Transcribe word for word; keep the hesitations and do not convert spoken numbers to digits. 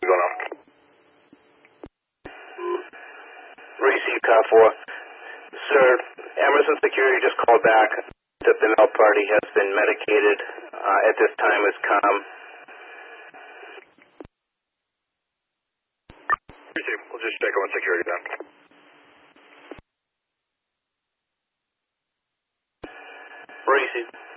going on? Receive cop four. Sir, Emerson Security just called back that the Mel party has been medicated. Uh, at this time is calm. Receive. We'll just check on security then. Receive.